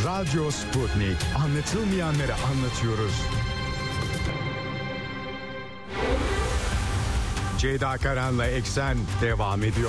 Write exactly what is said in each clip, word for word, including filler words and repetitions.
Radyo Sputnik. Anlatılmayanları anlatıyoruz. Ceyda Karan'la Eksen devam ediyor.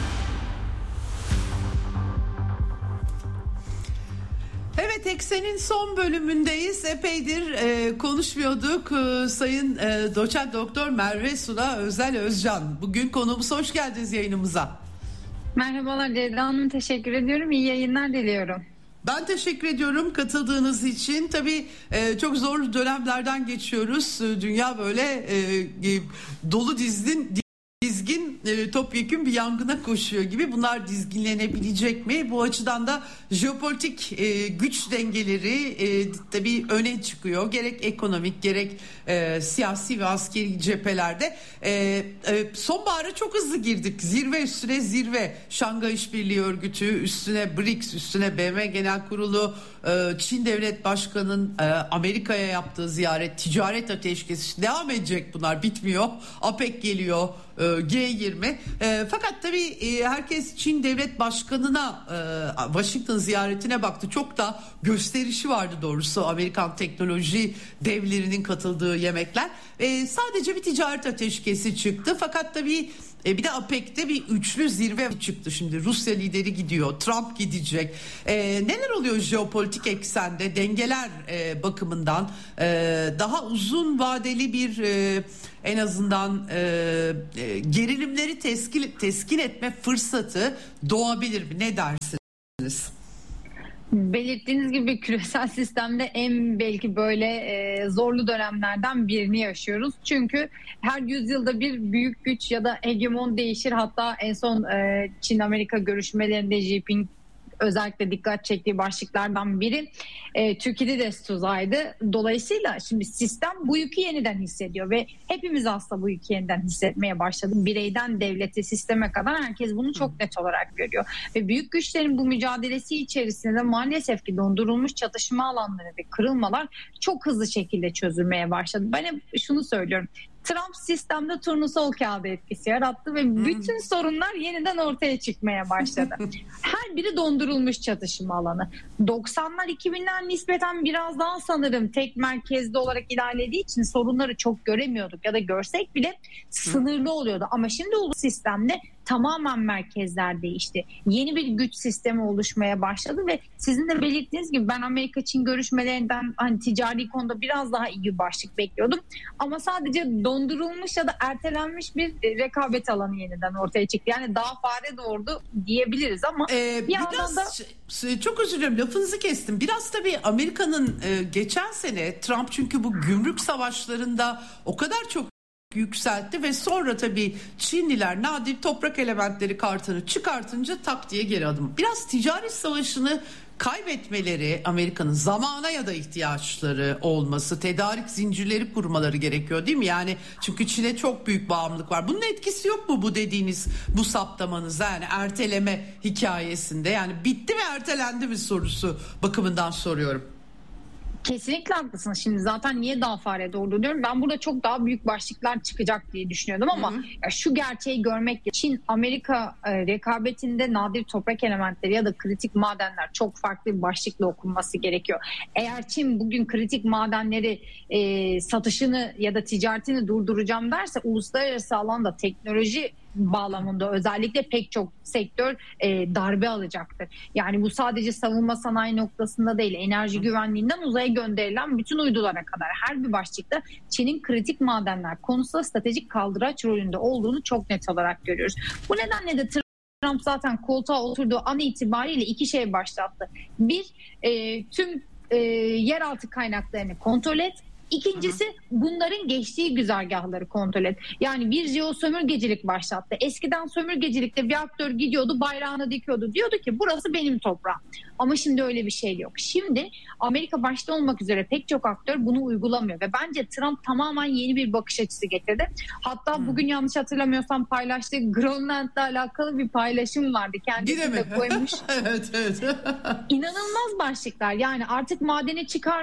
Evet, Eksen'in son bölümündeyiz. Epeydir e, konuşmuyorduk. E, Sayın e, Doçent Doktor Merve Suna Özel Özcan. Bugün konuğumuz, hoş geldiniz yayınımıza. Merhabalar Ceyda Hanım, teşekkür ediyorum. İyi yayınlar diliyorum. Ben teşekkür ediyorum katıldığınız için. Tabii e, çok zor dönemlerden geçiyoruz. E, dünya böyle e, e, dolu dizgin dizgin e, topyekün bir yangına koşuyor gibi. Bunlar dizginlenebilecek mi? Bu açıdan da jeopolitik e, güç dengeleri e, tabii öne çıkıyor. Gerek ekonomik gerek e, siyasi ve askeri cephelerde. E, e, sonbahara çok hızlı girdik. Zirve üstüne zirve. Şanghay İşbirliği Örgütü üstüne B R I C S, üstüne B M Genel Kurulu, e, Çin Devlet Başkanı'nın e, Amerika'ya yaptığı ziyaret, ticaret ateşkesi devam edecek, bunlar bitmiyor. APEC geliyor, G yirmi. E, fakat tabii e, herkes Çin Devlet Başkanı'na e, Washington ziyaretine baktı. Çok da gösterişi vardı doğrusu. Amerikan teknoloji devlerinin katıldığı yemekler. E, sadece bir ticaret ateşkesi çıktı. Fakat tabii E bir de APEC'te bir üçlü zirve çıktı şimdi. Rusya lideri gidiyor, Trump gidecek. E, neler oluyor jeopolitik eksende, dengeler e, bakımından e, daha uzun vadeli bir e, en azından e, e, gerilimleri teskin, teskin etme fırsatı doğabilir mi? Ne dersiniz? Belirttiğiniz gibi küresel sistemde en belki böyle e, zorlu dönemlerden birini yaşıyoruz. Çünkü her yüzyılda bir büyük güç ya da hegemon değişir. Hatta en son e, Çin-Amerika görüşmelerinde Xi Jinping özellikle dikkat çektiği başlıklardan biri e, Türkiye'de de tuzaydı. Dolayısıyla şimdi sistem bu yükü yeniden hissediyor ve hepimiz aslında bu yükü yeniden hissetmeye başladık. Bireyden devlete, sisteme kadar herkes bunu çok net olarak görüyor. Ve büyük güçlerin bu mücadelesi içerisinde de maalesef ki dondurulmuş çatışma alanları ve kırılmalar çok hızlı şekilde çözülmeye başladı. Ben hep şunu söylüyorum. Trump sistemde turnusol kağıdı etkisi yarattı ve bütün hmm. sorunlar yeniden ortaya çıkmaya başladı. Her biri dondurulmuş çatışma alanı. doksanlar iki binler nispeten biraz daha sanırım tek merkezli olarak ilerlediği için sorunları çok göremiyorduk ya da görsek bile sınırlı oluyordu. Ama şimdi olduğu sistemde tamamen merkezler değişti. Yeni bir güç sistemi oluşmaya başladı ve sizin de belirttiğiniz gibi ben Amerika-Çin görüşmelerinden hani ticari konuda biraz daha iyi bir başlık bekliyordum. Ama sadece dondurulmuş ya da ertelenmiş bir rekabet alanı yeniden ortaya çıktı. Yani daha fare doğurdu diyebiliriz ama ee, bir biraz da... çok özür dilerim, lafınızı kestim. Biraz tabii Amerika'nın e, geçen sene Trump çünkü bu gümrük savaşlarında o kadar çok yükseltti ve sonra tabii Çinliler nadir toprak elementleri kartını çıkartınca tak diye geri adım. Biraz ticaret savaşını kaybetmeleri, Amerika'nın zamana ya da ihtiyaçları olması, tedarik zincirleri kurmaları gerekiyor değil mi? Yani çünkü Çin'e çok büyük bağımlılık var. Bunun etkisi yok mu bu dediğiniz, bu saptamanızda, yani erteleme hikayesinde? Yani bitti mi, ertelendi mi sorusu bakımından soruyorum. Kesinlikle haklısınız. Şimdi zaten niye daha fare doğurdu diyorum. Ben burada çok daha büyük başlıklar çıkacak diye düşünüyordum ama ya şu gerçeği görmek, Çin Amerika e, rekabetinde nadir toprak elementleri ya da kritik madenler çok farklı bir başlıkla okunması gerekiyor. Eğer Çin bugün kritik madenleri e, satışını ya da ticaretini durduracağım derse uluslararası alanda teknoloji bağlamında özellikle pek çok sektör e, darbe alacaktır. Yani bu sadece savunma sanayi noktasında değil, enerji güvenliğinden uzaya gönderilen bütün uydulara kadar her bir başlıkta Çin'in kritik madenler konusunda stratejik kaldıraç rolünde olduğunu çok net olarak görüyoruz. Bu nedenle de Trump zaten koltuğa oturduğu an itibariyle iki şey başlattı. Bir, e, tüm e, yeraltı kaynaklarını kontrol et. İkincisi bunların geçtiği güzergahları kontrol et. Yani bir jeosömürgecilik başlattı. Eskiden sömürgecilikte bir aktör gidiyordu, bayrağını dikiyordu. Diyordu ki burası benim toprağım. Ama şimdi öyle bir şey yok. Şimdi Amerika başta olmak üzere pek çok aktör bunu uygulamıyor. Ve bence Trump tamamen yeni bir bakış açısı getirdi. Hatta hmm. bugün yanlış hatırlamıyorsam paylaştığı Grönland'la alakalı bir paylaşım vardı. Kendisi de koymuş. evet evet. İnanılmaz başlıklar. Yani artık madeni çıkarmak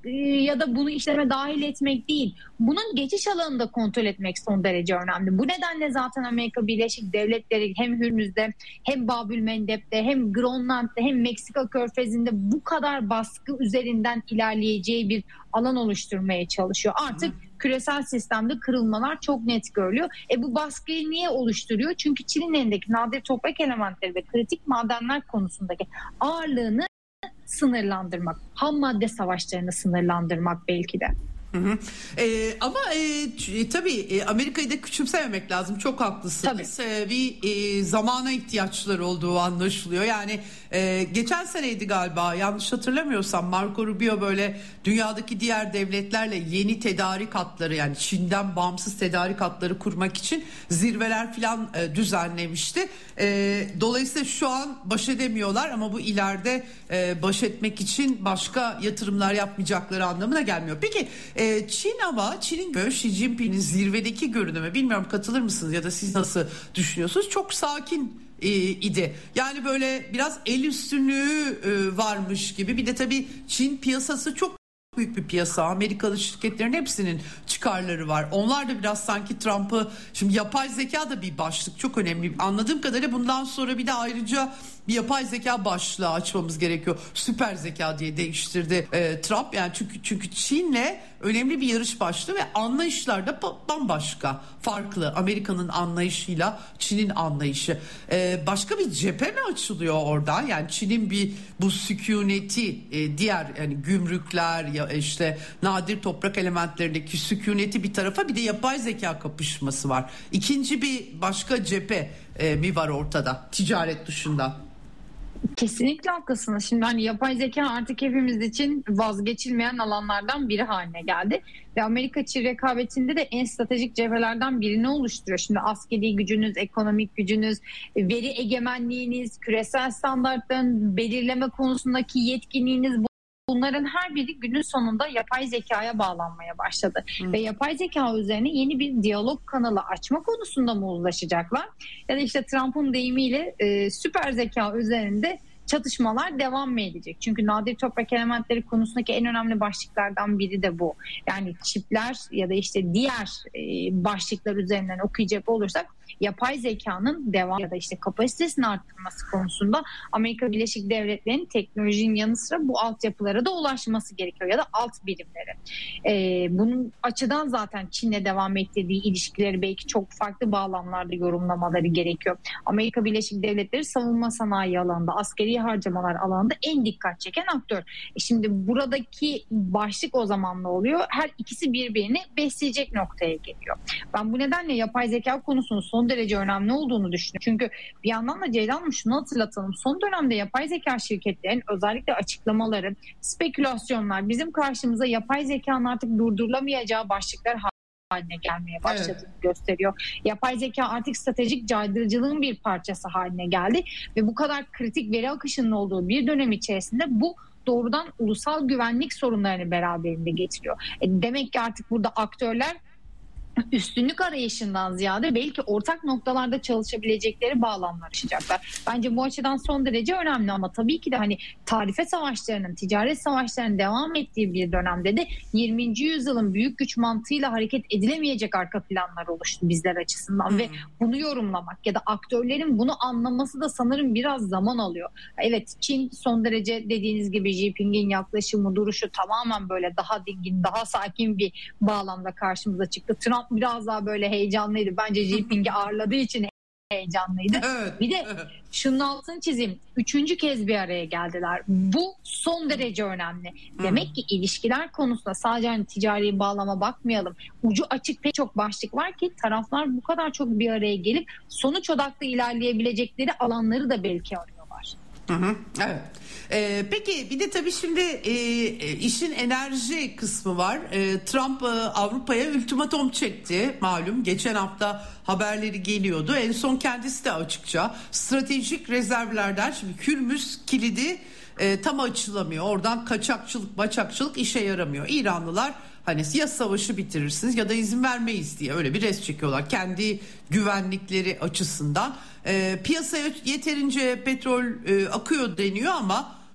ya da bunu işleme dahil etmek değil. Bunun geçiş alanını da kontrol etmek son derece önemli. Bu nedenle zaten Amerika Birleşik Devletleri hem Hürmüz'de hem Babülmendeb'de hem Grönland'da hem Meksika Körfezi'nde bu kadar baskı üzerinden ilerleyeceği bir alan oluşturmaya çalışıyor. Artık Hı. küresel sistemde kırılmalar çok net görülüyor. E bu baskıyı niye oluşturuyor? Çünkü Çin'in elindeki nadir toprak elementleri ve kritik madenler konusundaki ağırlığını sınırlandırmak, ham madde savaşlarını sınırlandırmak belki de. Hı hı. Ee, ama e, tabii e, Amerika'yı da küçümsememek lazım. Çok haklısınız. Ee, bir e, zamana ihtiyaçları olduğu anlaşılıyor. Yani e, geçen seneydi galiba, yanlış hatırlamıyorsam, Marco Rubio böyle dünyadaki diğer devletlerle yeni tedarik hatları, yani Çin'den bağımsız tedarik hatları kurmak için zirveler falan e, düzenlemişti. E, dolayısıyla şu an baş edemiyorlar ama bu ileride e, baş etmek için başka yatırımlar yapmayacakları anlamına gelmiyor. Peki e, Çin, ama Çin'in böyle Xi Jinping'in zirvedeki görünümü, bilmiyorum katılır mısınız ya da siz nasıl düşünüyorsunuz? Çok sakin e, idi. Yani böyle biraz el üstünlüğü e, varmış gibi. Bir de tabii Çin piyasası çok büyük bir piyasa. Amerikalı şirketlerin hepsinin çıkarları var. Onlar da biraz sanki Trump'ı, şimdi yapay zeka da bir başlık, çok önemli. Anladığım kadarıyla bundan sonra bir de ayrıca bir yapay zeka başlığı açmamız gerekiyor. Süper zeka diye değiştirdi e, Trump. Yani çünkü çünkü Çin'le önemli bir yarış başlığı ve anlayışlar da bambaşka, farklı. Amerika'nın anlayışıyla Çin'in anlayışı. E, başka bir cephe mi açılıyor orada? Yani Çin'in bir bu sükuneti, e, diğer yani gümrükler ya işte nadir toprak elementlerindeki sükuneti bir tarafa, bir de yapay zeka kapışması var. İkinci bir başka cephe e, mi var ortada ticaret dışında? Kesinlikle haklısınız. Şimdi hani yapay zeka artık hepimiz için vazgeçilmeyen alanlardan biri haline geldi. Ve Amerika-Çin rekabetinde de en stratejik cephelerden birini oluşturuyor. Şimdi askeri gücünüz, ekonomik gücünüz, veri egemenliğiniz, küresel standartların belirleme konusundaki yetkinliğiniz, bunların her biri günün sonunda yapay zekaya bağlanmaya başladı. Hı. Ve yapay zeka üzerine yeni bir diyalog kanalı açma konusunda mı uzlaşacaklar? Ya da işte Trump'ın deyimiyle e, süper zeka üzerinde çatışmalar devam mı edecek? Çünkü nadir toprak elementleri konusundaki en önemli başlıklardan biri de bu. Yani çipler ya da işte diğer e, başlıklar üzerinden okuyacak olursak yapay zekanın devam ya da işte kapasitesini arttırması konusunda Amerika Birleşik Devletleri'nin teknolojinin yanı sıra bu altyapılara da ulaşması gerekiyor ya da alt birimlere. Ee, bunun açıdan zaten Çin'le devam ettirdiği ilişkileri belki çok farklı bağlamlarda yorumlamaları gerekiyor. Amerika Birleşik Devletleri savunma sanayi alanında, askeri harcamalar alanında en dikkat çeken aktör. E şimdi buradaki başlık o zaman ne oluyor? Her ikisi birbirini besleyecek noktaya geliyor. Ben bu nedenle yapay zeka konusunun son derece önemli olduğunu düşünüyorum. Çünkü bir yandan da Ceylan Hanım şunu hatırlatalım. Son dönemde yapay zeka şirketlerinin özellikle açıklamaları, spekülasyonlar bizim karşımıza yapay zekanın artık durdurulamayacağı başlıklar haline gelmeye başladığını evet. gösteriyor. Yapay zeka artık stratejik caydırıcılığın bir parçası haline geldi ve bu kadar kritik veri akışının olduğu bir dönem içerisinde bu doğrudan ulusal güvenlik sorunlarını beraberinde getiriyor. E demek ki artık burada aktörler üstünlük arayışından ziyade belki ortak noktalarda çalışabilecekleri bağlamlar açacaklar. Bence bu açıdan son derece önemli ama tabii ki de hani tarife savaşlarının, ticaret savaşlarının devam ettiği bir dönemde de yirminci yüzyılın büyük güç mantığıyla hareket edilemeyecek arka planlar oluştu bizler açısından hmm. ve bunu yorumlamak ya da aktörlerin bunu anlaması da sanırım biraz zaman alıyor. Evet, Çin son derece dediğiniz gibi Xi Jinping'in yaklaşımı, duruşu tamamen böyle daha dingin, daha sakin bir bağlamda karşımıza çıktı. Trump biraz daha böyle heyecanlıydı. Bence Xi Jinping'i ağırladığı için heyecanlıydı. Evet. Bir de şunun altını çizeyim. Üçüncü kez bir araya geldiler. Bu son derece önemli. Demek ki ilişkiler konusunda sadece hani ticari bağlama bakmayalım. Ucu açık pek çok başlık var ki taraflar bu kadar çok bir araya gelip sonuç odaklı ilerleyebilecekleri alanları da belki arıyorlar. Hı hı, evet. Ee, peki bir de tabii şimdi e, işin enerji kısmı var. E, Trump e, Avrupa'ya ultimatom çekti malum. Geçen hafta haberleri geliyordu. En son kendisi de açıkça stratejik rezervlerden, şimdi Hürmüz kilidi e, tam açılamıyor. Oradan kaçakçılık, baçakçılık işe yaramıyor. İranlılar hani ya savaşı bitirirsiniz ya da izin vermeyiz diye öyle bir res çekiyorlar kendi güvenlikleri açısından. E, piyasaya yeterince petrol e, akıyor deniyor ama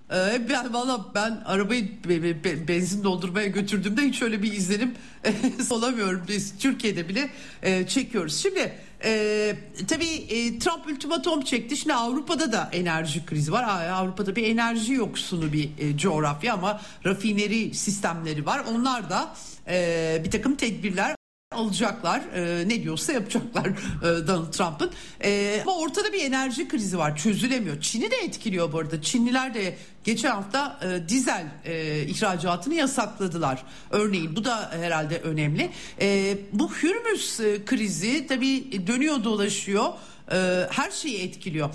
Ee, ben valla ben arabayı be, be, be, benzin doldurmaya götürdüğümde hiç öyle bir izlenim olamıyorum. Biz Türkiye'de bile e, çekiyoruz. Şimdi e, tabii e, Trump ultimatom çekti. Şimdi Avrupa'da da enerji krizi var. Avrupa'da bir enerji yoksunu bir e, coğrafya ama rafineri sistemleri var. Onlar da e, bir takım tedbirler alacaklar, e, ne diyorsa yapacaklar e, Donald Trump'ın. E, ama ortada bir enerji krizi var, çözülemiyor. Çin'i de etkiliyor bu arada. Çinliler de geçen hafta e, dizel e, ihracatını yasakladılar. Örneğin bu da herhalde önemli. E, bu Hürmüz e, krizi tabii dönüyor dolaşıyor. Her şeyi etkiliyor.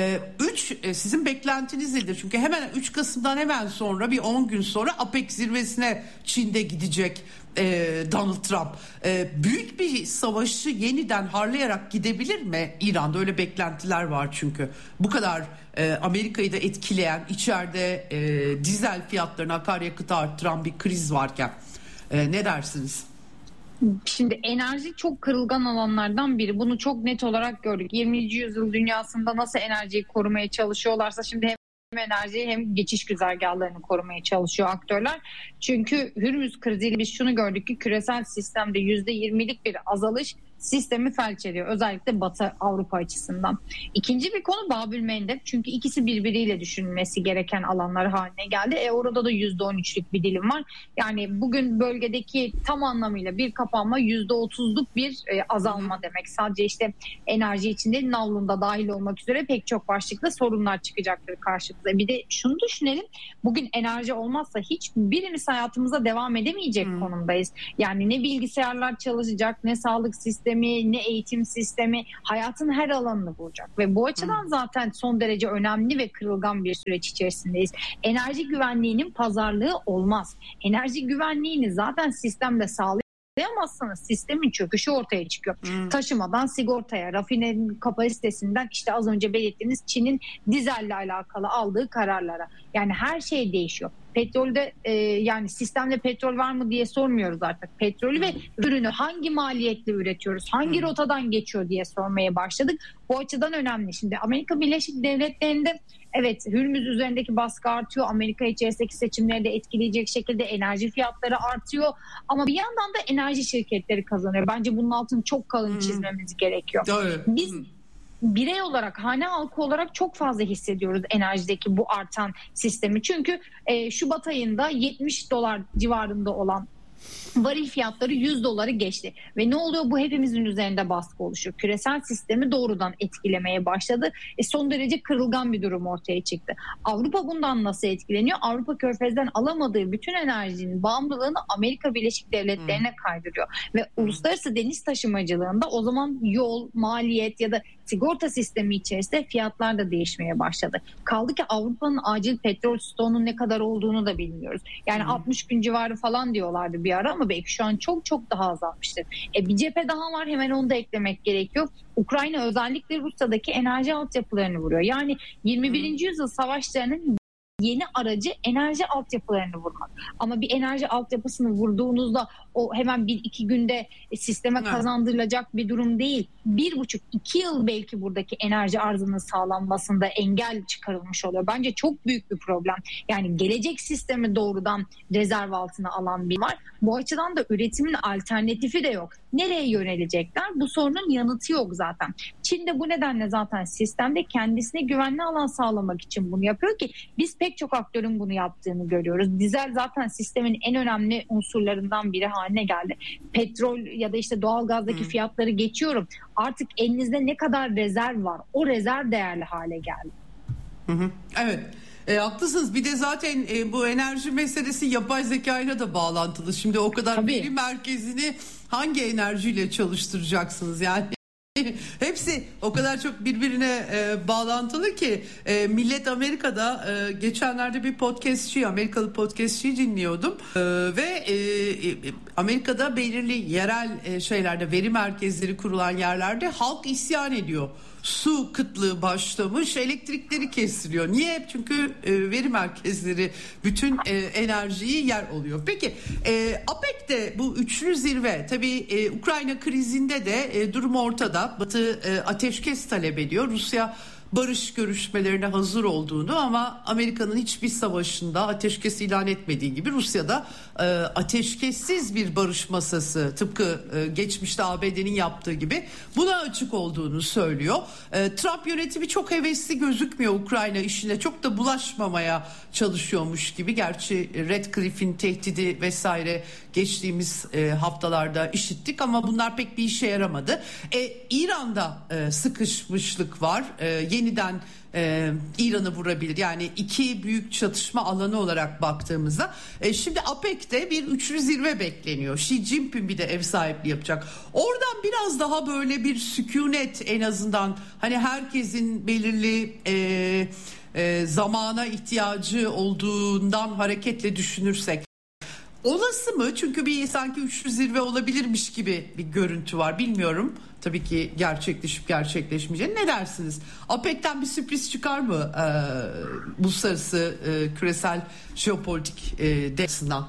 Üç sizin beklentiniz nedir? Çünkü hemen üç Kasım'dan hemen sonra bir on gün sonra APEC zirvesine Çin'de gidecek Donald Trump. Büyük bir savaşı yeniden harlayarak gidebilir mi İran'da? Öyle beklentiler var çünkü. Bu kadar Amerika'yı da etkileyen, içeride dizel fiyatlarını, akaryakıtı arttıran bir kriz varken ne dersiniz? Şimdi enerji çok kırılgan alanlardan biri. Bunu çok net olarak gördük. yirminci yüzyıl dünyasında nasıl enerjiyi korumaya çalışıyorlarsa şimdi hem enerjiyi hem geçiş güzergahlarını korumaya çalışıyor aktörler. Çünkü Hürmüz kriziyle biz şunu gördük ki küresel sistemde yüzde yirmilik bir azalış sistemi felç ediyor. Özellikle Batı Avrupa açısından. İkinci bir konu Babülmendeb. Çünkü ikisi birbiriyle düşünülmesi gereken alanlar haline geldi. E orada da yüzde on üçlük bir dilim var. Yani bugün bölgedeki tam anlamıyla bir kapanma yüzde otuzluk bir e, azalma demek. Sadece işte enerji içinde navlunda dahil olmak üzere pek çok başlıkta sorunlar çıkacaktır karşımıza. Bir de şunu düşünelim. Bugün enerji olmazsa hiçbirimiz hayatımıza devam edemeyecek hmm. konumdayız. Yani ne bilgisayarlar çalışacak, ne sağlık sistemi, ne eğitim sistemi, hayatın her alanını vuracak ve bu açıdan hmm. zaten son derece önemli ve kırılgan bir süreç içerisindeyiz. Enerji güvenliğinin pazarlığı olmaz. Enerji güvenliğini zaten sistemde sağlayamazsanız sistemin çöküşü ortaya çıkıyor. Hmm. Taşımadan sigortaya, rafinerin kapasitesinden işte az önce belirttiğiniz Çin'in dizelle alakalı aldığı kararlara. Yani her şey değişiyor. Petrolde e, yani sistemde petrol var mı diye sormuyoruz artık. Petrolü ve ürünü hangi maliyetle üretiyoruz, hangi hmm. rotadan geçiyor diye sormaya başladık. Bu açıdan önemli. Şimdi Amerika Birleşik Devletleri'nde evet Hürmüz üzerindeki baskı artıyor. Amerika içerisindeki seçimleri de etkileyecek şekilde enerji fiyatları artıyor. Ama bir yandan da enerji şirketleri kazanıyor. Bence bunun altını çok kalın hmm. çizmemiz gerekiyor. Doğru. Biz hmm. birey olarak, hane halkı olarak çok fazla hissediyoruz enerjideki bu artan sistemi. Çünkü e, Şubat ayında yetmiş dolar civarında olan varil fiyatları yüz doları geçti. Ve ne oluyor? Bu hepimizin üzerinde baskı oluşuyor. Küresel sistemi doğrudan etkilemeye başladı. E, son derece kırılgan bir durum ortaya çıktı. Avrupa bundan nasıl etkileniyor? Avrupa Körfez'den alamadığı bütün enerjinin bağımlılığını Amerika Birleşik Devletleri'ne hmm. kaydırıyor. Ve hmm. uluslararası deniz taşımacılığında o zaman yol, maliyet ya da sigorta sistemi içerisinde fiyatlar da değişmeye başladı. Kaldı ki Avrupa'nın acil petrol stoğunun ne kadar olduğunu da bilmiyoruz. Yani hmm. altmış bin civarı falan diyorlardı bir ara ama belki şu an çok çok daha azalmıştır. E, bir cephe daha var, hemen onu da eklemek gerekiyor. Ukrayna özellikle Rusya'daki enerji altyapılarını vuruyor. Yani yirmi birinci hmm. yüzyıl savaşlarının yeni aracı enerji altyapılarını vurmak. Ama bir enerji altyapısını vurduğunuzda o hemen bir iki günde sisteme evet. kazandırılacak bir durum değil. Bir buçuk iki yıl belki buradaki enerji arzının sağlanmasında engel çıkarılmış oluyor. Bence çok büyük bir problem. Yani gelecek sistemi doğrudan rezerv altına alan bir var. Bu açıdan da üretimin alternatifi de yok. Nereye yönelecekler? Bu sorunun yanıtı yok zaten. Çin de bu nedenle zaten sistemde kendisine güvenli alan sağlamak için bunu yapıyor ki biz pek çok aktörün bunu yaptığını görüyoruz. Dizel zaten sistemin en önemli unsurlarından biri haline geldi. Petrol ya da işte doğalgazdaki hmm. fiyatları geçiyorum. Artık elinizde ne kadar rezerv var? O rezerv değerli hale geldi. Hı hı. Evet. E, haklısınız. Bir de zaten e, bu enerji meselesi yapay zekayla da bağlantılı. Şimdi o kadar Tabii. veri merkezini hangi enerjiyle çalıştıracaksınız yani? Hepsi o kadar çok birbirine e, bağlantılı ki e, millet Amerika'da e, geçenlerde bir podcastçi, Amerikalı podcastçi dinliyordum e, ve e, e, Amerika'da belirli yerel e, şeylerde, veri merkezleri kurulan yerlerde halk isyan ediyor. Su kıtlığı başlamış, elektrikleri kesiliyor. Niye? Çünkü e, veri merkezleri bütün e, enerjiyi yer oluyor. Peki e, APEC'te bu üçlü zirve, tabii e, Ukrayna krizinde de e, durum ortada. Batı e, ateşkes talep ediyor. Rusya barış görüşmelerine hazır olduğunu ama Amerika'nın hiçbir savaşında ateşkes ilan etmediği gibi Rusya'da e, ateşkessiz bir barış masası tıpkı e, geçmişte A B D'nin yaptığı gibi buna açık olduğunu söylüyor. E, Trump yönetimi çok hevesli gözükmüyor Ukrayna işine, çok da bulaşmamaya çalışıyormuş gibi. Gerçi Radcliffe'in tehdidi vesaire geçtiğimiz e, haftalarda işittik ama bunlar pek bir işe yaramadı. E, İran'da e, sıkışmışlık var. E, yeniden e, İran'ı vurabilir. Yani iki büyük çatışma alanı olarak baktığımızda. E, şimdi APEC'te bir üçlü zirve bekleniyor. Xi Jinping bir de ev sahipliği yapacak. Oradan biraz daha böyle bir sükunet, en azından hani herkesin belirli e, e, zamana ihtiyacı olduğundan hareketle düşünürsek. Olası mı? Çünkü bir sanki üçlü zirve olabilirmiş gibi bir görüntü var. Bilmiyorum tabii ki gerçekleşip gerçekleşmeyeceğini. Ne dersiniz? APEC'ten bir sürpriz çıkar mı ee, uluslararası e, küresel jeopolitik e, açısından?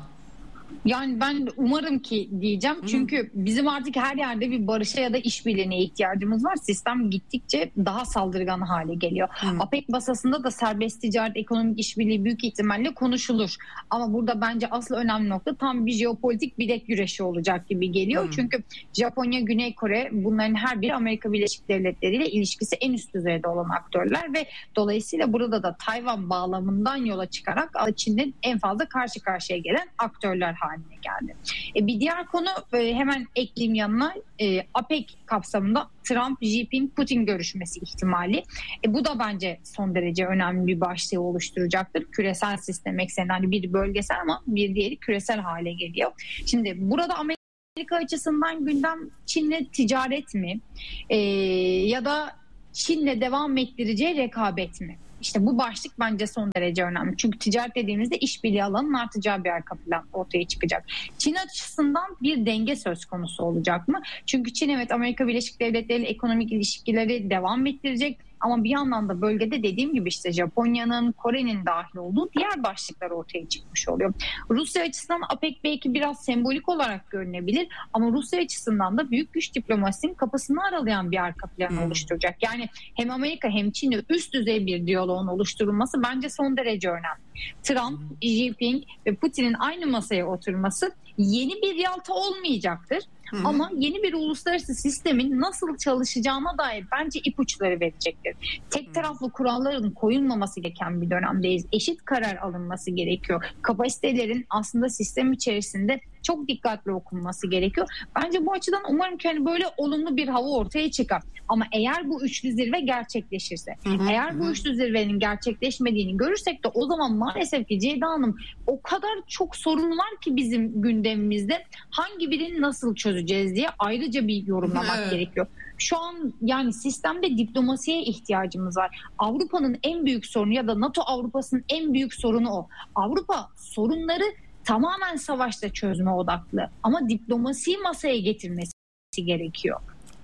Yani ben umarım ki diyeceğim. Çünkü Hı. bizim artık her yerde bir barışa ya da işbirliğine ihtiyacımız var. Sistem gittikçe daha saldırgan hale geliyor. Hı. APEC masasında da serbest ticaret, ekonomik işbirliği büyük ihtimalle konuşulur. Ama burada bence asıl önemli nokta tam bir jeopolitik bilek güreşi olacak gibi geliyor. Hı. Çünkü Japonya, Güney Kore, bunların her biri Amerika Birleşik Devletleri ile ilişkisi en üst düzeyde olan aktörler ve dolayısıyla burada da Tayvan bağlamından yola çıkarak Çin'in en fazla karşı karşıya gelen aktörler haline geldi. E, bir diğer konu e, hemen ekleyeyim yanına e, APEC kapsamında Trump, Xi Jinping, Putin görüşmesi ihtimali. E, bu da bence son derece önemli bir başlığı oluşturacaktır. Küresel sistem ekseninden hani bir bölgesel ama bir diğeri küresel hale geliyor. Şimdi burada Amerika açısından gündem Çin'le ticaret mi e, ya da Çin'le devam ettireceği rekabet mi? İşte bu başlık bence son derece önemli. Çünkü ticaret dediğimizde işbirliği alanının artacağı bir arka plan ortaya çıkacak. Çin açısından bir denge söz konusu olacak mı? Çünkü Çin evet Amerika Birleşik Devletleri ile ekonomik ilişkileri devam ettirecek. Ama bir yandan da bölgede dediğim gibi işte Japonya'nın, Kore'nin dahil olduğu diğer başlıklar ortaya çıkmış oluyor. Rusya açısından APEC belki biraz sembolik olarak görünebilir ama Rusya açısından da büyük güç diplomasinin kapısını aralayan bir arka plan hmm. oluşturacak. Yani hem Amerika hem Çin'le üst düzey bir diyaloğun oluşturulması bence son derece önemli. Trump, hmm. Xi Jinping ve Putin'in aynı masaya oturması yeni bir Yalta olmayacaktır. Hı. Ama yeni bir uluslararası sistemin nasıl çalışacağına dair bence ipuçları verecektir. Tek taraflı kuralların koyulmaması gereken bir dönemdeyiz. Eşit karar alınması gerekiyor. Kapasitelerin aslında sistem içerisinde çok dikkatli okunması gerekiyor. Bence bu açıdan umarım ki hani böyle olumlu bir hava ortaya çıkar. Ama eğer bu üçlü zirve gerçekleşirse, hı hı, eğer hı. bu üçlü zirvenin gerçekleşmediğini görürsek de o zaman maalesef ki Ceyda Hanım o kadar çok sorun var ki bizim gündemimizde hangi birini nasıl çözeceğiz diye ayrıca bir yorumlamak evet. gerekiyor. Şu an yani sistemde diplomasiye ihtiyacımız var. Avrupa'nın en büyük sorunu ya da NATO Avrupa'sının en büyük sorunu o. Avrupa sorunları tamamen savaşta çözme odaklı ama diplomasiyi masaya getirmesi gerekiyor.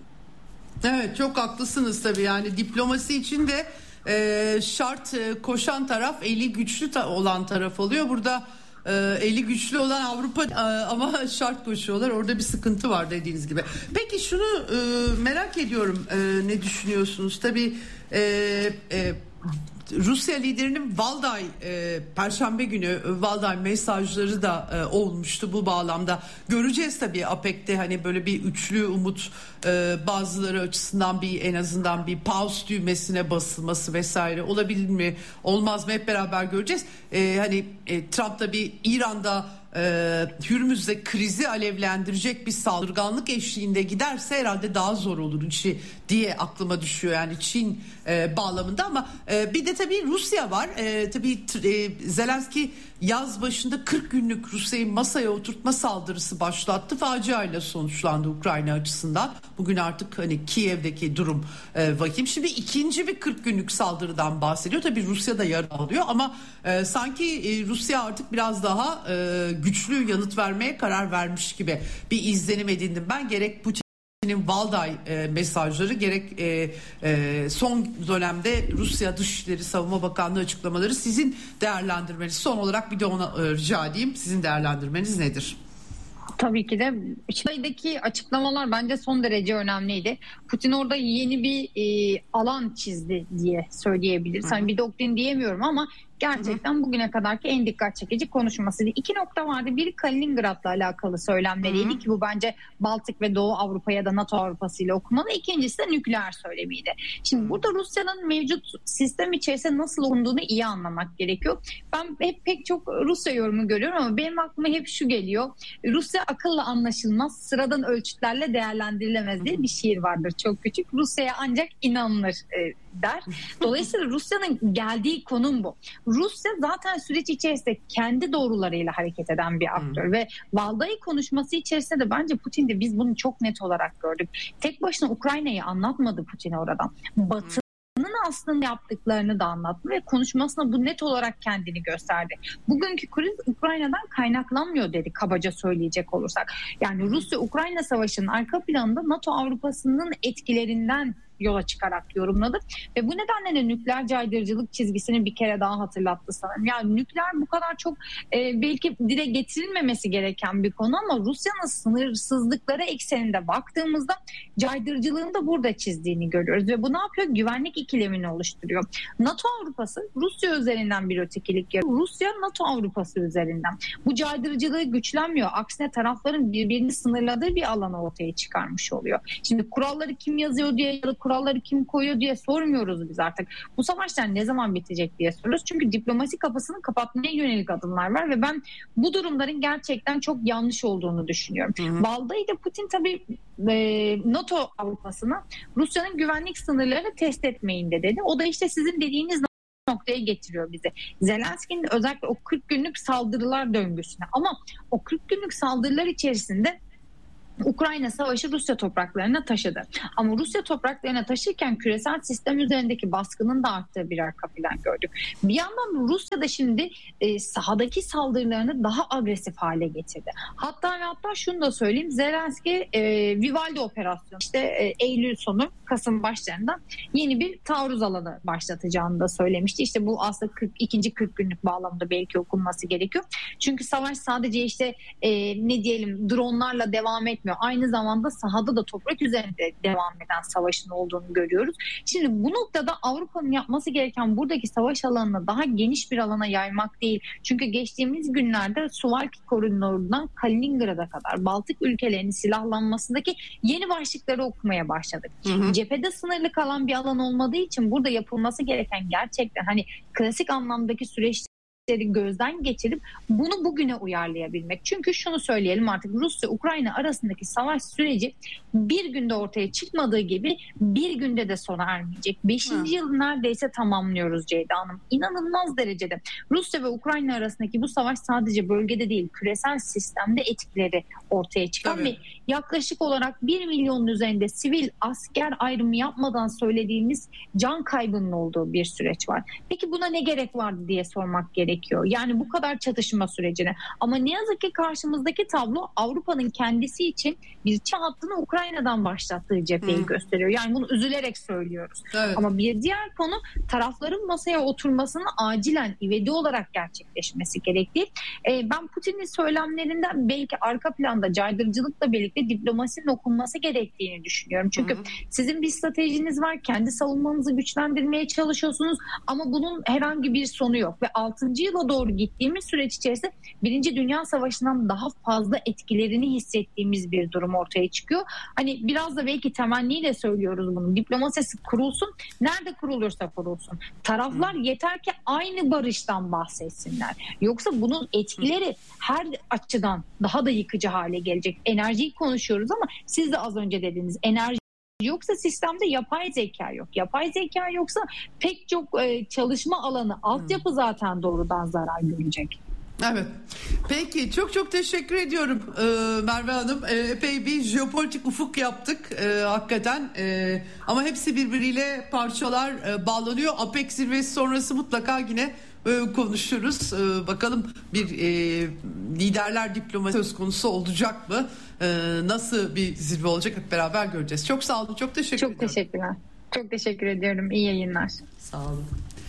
Evet, çok haklısınız tabii. Yani diplomasi için de e, şart e, koşan taraf eli güçlü ta- olan taraf oluyor. Burada e, eli güçlü olan Avrupa e, ama şart koşuyorlar. Orada bir sıkıntı var dediğiniz gibi. Peki şunu e, merak ediyorum, e, ne düşünüyorsunuz? Tabii e, e, Rusya liderinin Valday e, Perşembe günü Valday mesajları da e, olmuştu bu bağlamda. Göreceğiz tabii APEC'te hani böyle bir üçlü umut e, bazıları açısından bir en azından bir pause düğmesine basılması vesaire olabilir mi olmaz mı hep beraber göreceğiz. E, hani e, Trump tabii İran'da Ee, Hürmüz'de krizi alevlendirecek bir saldırganlık eşliğinde giderse herhalde daha zor olur işi diye aklıma düşüyor yani Çin e, bağlamında ama e, bir de tabii Rusya var. E, tabii e, Zelenski yaz başında kırk günlük Rusya'yı masaya oturtma saldırısı başlattı. Faciayla sonuçlandı Ukrayna açısından. Bugün artık hani Kiev'deki durum e, vahim. Şimdi ikinci bir kırk günlük saldırıdan bahsediyor. Tabii Rusya da yara alıyor ama e, sanki e, Rusya artık biraz daha e, güçlü yanıt vermeye karar vermiş gibi bir izlenim edindim ben. Gerek Putin'in Valday e, mesajları gerek e, e, son dönemde Rusya Dışişleri Savunma Bakanlığı açıklamaları sizin değerlendirmeniz. Son olarak bir de ona e, rica edeyim. Sizin değerlendirmeniz nedir? Tabii ki de Çin'deki açıklamalar bence son derece önemliydi. Putin orada yeni bir e, alan çizdi diye söyleyebiliriz. Hani bir doktrin diyemiyorum ama gerçekten hı hı. bugüne kadarki en dikkat çekici konuşmasıydı. İki nokta vardı. Biri Kaliningrad'la alakalı söylemleriydi hı hı. ki bu bence Baltık ve Doğu Avrupa ya da NATO Avrupası ile okumalı. İkincisi de nükleer söylemiydi. Şimdi burada Rusya'nın mevcut sistem içerisinde nasıl okunduğunu iyi anlamak gerekiyor. Ben hep pek çok Rusya yorumu görüyorum ama benim aklıma hep şu geliyor. Rusya akılla anlaşılmaz, sıradan ölçütlerle değerlendirilemez diye bir şiir vardır çok küçük. Rusya'ya ancak inanılır e, der. Dolayısıyla Rusya'nın geldiği konum bu. Rusya zaten süreç içerisinde kendi doğrularıyla hareket eden bir aktör hmm. ve Valdai konuşması içerisinde de bence Putin'de biz bunu çok net olarak gördük. Tek başına Ukrayna'yı anlatmadı Putin oradan. Batı aslında yaptıklarını da anlattı ve konuşmasına bu net olarak kendini gösterdi. Bugünkü kriz Ukrayna'dan kaynaklanmıyor dedi kabaca söyleyecek olursak. Yani Rusya-Ukrayna savaşının arka planında NATO Avrupa'sının etkilerinden yola çıkarak yorumladı. Ve bu nedenle de nükleer caydırıcılık çizgisini bir kere daha hatırlattı sanırım. Yani nükleer bu kadar çok e, belki dile getirilmemesi gereken bir konu ama Rusya'nın sınırsızlıkları ekseninde baktığımızda caydırıcılığını da burada çizdiğini görüyoruz. Ve bu ne yapıyor? Güvenlik ikilemini oluşturuyor. NATO Avrupası Rusya üzerinden bir ötekilik yapıyor. Rusya NATO Avrupası üzerinden. Bu caydırıcılığı güçlenmiyor. Aksine tarafların birbirini sınırladığı bir alanı ortaya çıkarmış oluyor. Şimdi kuralları kim yazıyor diye ya da kuralları kim koyuyor diye sormuyoruz biz artık. Bu savaşlar ne zaman bitecek diye soruyoruz. Çünkü diplomasi kapısını kapatmaya yönelik adımlar var ve ben bu durumların gerçekten çok yanlış olduğunu düşünüyorum. Valdai ile Putin tabii e, NATO Avrupa'sına Rusya'nın güvenlik sınırlarını test etmeyin de dedi. O da işte sizin dediğiniz noktaya getiriyor bizi. Zelenski'nin özellikle o kırk günlük saldırılar döngüsüne ama o kırk günlük saldırılar içerisinde Ukrayna savaşı Rusya topraklarına taşıdı. Ama Rusya topraklarına taşırken küresel sistem üzerindeki baskının da arttığı bir arka plan gördük. Bir yandan Rusya da şimdi e, sahadaki saldırılarını daha agresif hale getirdi. Hatta ve hatta şunu da söyleyeyim. Zelenski e, Vivaldi operasyonu işte e, Eylül sonu Kasım başlarında yeni bir taarruz alanı başlatacağını da söylemişti. İşte bu aslında kırk ikinci kırk günlük bağlamda belki okunması gerekiyor. Çünkü savaş sadece işte e, ne diyelim dronlarla devam etmiyor. Aynı zamanda sahada da toprak üzerinde devam eden savaşın olduğunu görüyoruz. Şimdi bu noktada Avrupa'nın yapması gereken buradaki savaş alanını daha geniş bir alana yaymak değil. Çünkü geçtiğimiz günlerde Suwalki koridorundan Kaliningrad'a kadar Baltık ülkelerinin silahlanmasındaki yeni başlıkları okumaya başladık. Hı hı. Cephede sınırlı kalan bir alan olmadığı için burada yapılması gereken gerçekten hani klasik anlamdaki süreç gözden geçirip bunu bugüne uyarlayabilmek. Çünkü şunu söyleyelim artık Rusya-Ukrayna arasındaki savaş süreci bir günde ortaya çıkmadığı gibi bir günde de sona ermeyecek. Beşinci yılı neredeyse tamamlıyoruz Ceyda Hanım. İnanılmaz derecede Rusya ve Ukrayna arasındaki bu savaş sadece bölgede değil küresel sistemde etkileri ortaya çıkan ve yaklaşık olarak bir milyonun üzerinde sivil asker ayrımı yapmadan söylediğimiz can kaybının olduğu bir süreç var. Peki buna ne gerek vardı diye sormak gerekiyor. Yani bu kadar çatışma sürecine. Ama ne yazık ki karşımızdaki tablo Avrupa'nın kendisi için bir çağ hattını Ukrayna'dan başlattığı cepheyi hmm. gösteriyor. Yani bunu üzülerek söylüyoruz. Evet. Ama bir diğer konu tarafların masaya oturmasının acilen ivedi olarak gerçekleşmesi gerektiği. Ee, ben Putin'in söylemlerinden belki arka planda caydırıcılıkla birlikte diplomasinin okunması gerektiğini düşünüyorum. Çünkü hmm. sizin bir stratejiniz var. Kendi savunmanızı güçlendirmeye çalışıyorsunuz ama bunun herhangi bir sonu yok ve altıncı yıla doğru gittiğimiz süreç içerisinde Birinci Dünya Savaşı'ndan daha fazla etkilerini hissettiğimiz bir durum ortaya çıkıyor. Hani biraz da belki temenniyle söylüyoruz bunu. Diplomasisi kurulsun. Nerede kurulursa kurulsun. Taraflar yeter ki aynı barıştan bahsetsinler. Yoksa bunun etkileri her açıdan daha da yıkıcı hale gelecek. Enerjiyi konuşuyoruz ama siz de az önce dediniz. Enerji yoksa sistemde yapay zeka yok. Yapay zeka yoksa pek çok e, çalışma alanı, altyapı zaten doğrudan zarar görecek. Evet. Peki çok çok teşekkür ediyorum ee, Merve Hanım. Ee, epey bir jeopolitik ufuk yaptık ee, hakikaten. Ee, ama hepsi birbiriyle parçalar e, bağlanıyor. APEC zirvesi sonrası mutlaka yine e, konuşuruz. Ee, bakalım bir e, liderler diplomasi söz konusu olacak mı? Ee, nasıl bir zirve olacak hep beraber göreceğiz. Çok sağ olun. Çok teşekkür çok ediyorum. Çok teşekkürler. Çok teşekkür ediyorum. İyi yayınlar. Sağ olun.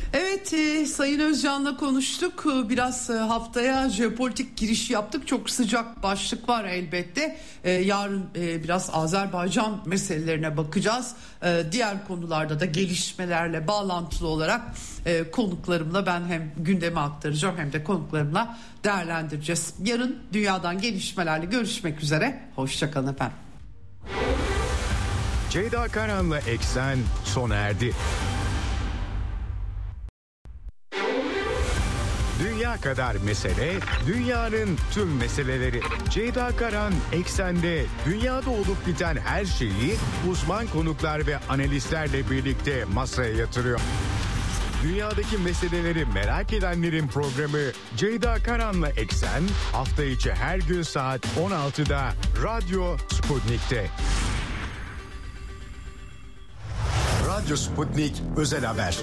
Evet, e, Sayın Özcan'la konuştuk. Biraz e, haftaya jeopolitik giriş yaptık. Çok sıcak başlık var elbette. E, yarın e, biraz Azerbaycan meselelerine bakacağız. E, diğer konularda da gelişmelerle bağlantılı olarak e, konuklarımla ben hem gündeme aktaracağım hem de konuklarımla değerlendireceğiz. Yarın dünyadan gelişmelerle görüşmek üzere. Hoşçakalın efendim. Ceyda Karan'la Eksen sona erdi. Dünya kadar mesele, dünyanın tüm meseleleri. Ceyda Karan Eksen'de dünyada olup biten her şeyi uzman konuklar ve analistlerle birlikte masaya yatırıyor. Dünyadaki meseleleri merak edenlerin programı Ceyda Karan'la Eksen hafta içi her gün saat on altıda Radyo Sputnik'te. Radyo Sputnik Özel Haber.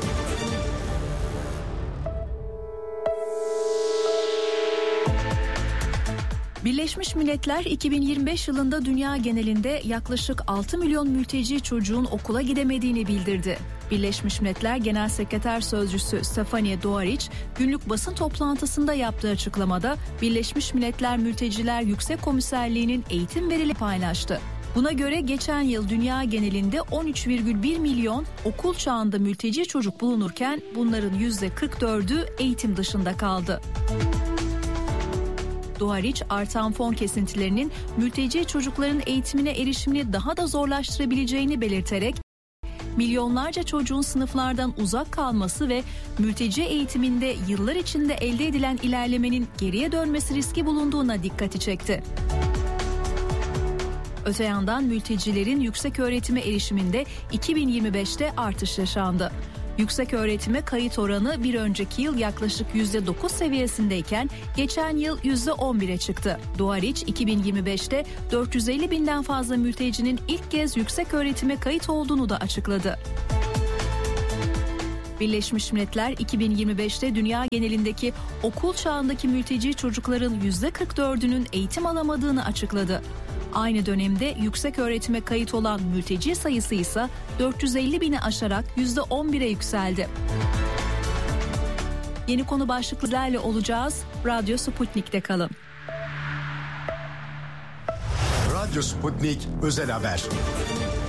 Birleşmiş Milletler iki bin yirmi beş yılında dünya genelinde yaklaşık altı milyon mülteci çocuğun okula gidemediğini bildirdi. Birleşmiş Milletler Genel Sekreter Sözcüsü Stephanie Dujarric günlük basın toplantısında yaptığı açıklamada Birleşmiş Milletler Mülteciler Yüksek Komiserliği'nin eğitim verileri paylaştı. Buna göre geçen yıl dünya genelinde on üç virgül bir milyon okul çağında mülteci çocuk bulunurken bunların yüzde kırk dördü eğitim dışında kaldı. Dujarric, artan fon kesintilerinin mülteci çocukların eğitimine erişimini daha da zorlaştırabileceğini belirterek, milyonlarca çocuğun sınıflardan uzak kalması ve mülteci eğitiminde yıllar içinde elde edilen ilerlemenin geriye dönmesi riski bulunduğuna dikkati çekti. Öte yandan mültecilerin yüksek öğretime erişiminde iki bin yirmi beşte artış yaşandı. Yüksek öğretime kayıt oranı bir önceki yıl yaklaşık yüzde dokuz seviyesindeyken geçen yıl yüzde on bire çıktı. Dujarric iki bin yirmi beşte dört yüz elli binden fazla mültecinin ilk kez yüksek öğretime kayıt olduğunu da açıkladı. Birleşmiş Milletler iki bin yirmi beşte dünya genelindeki okul çağındaki mülteci çocukların yüzde kırk dördünün eğitim alamadığını açıkladı. Aynı dönemde yüksek öğretime kayıt olan mülteci sayısı ise dört yüz elli bini aşarak yüzde on bire yükseldi. Yeni konu başlıklarıyla olacağız. Radyo Sputnik'te kalın. Radyo Sputnik Özel Haber.